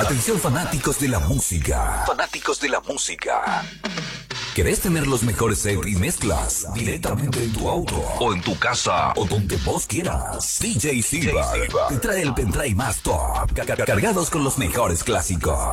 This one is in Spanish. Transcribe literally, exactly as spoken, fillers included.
Atención fanáticos de la música. Fanáticos de la música. ¿Querés tener los mejores sets y mezclas directamente en tu auto o en tu casa o donde vos quieras? D J Silva te trae el pendrive más top, ca- ca- cargados con los mejores clásicos.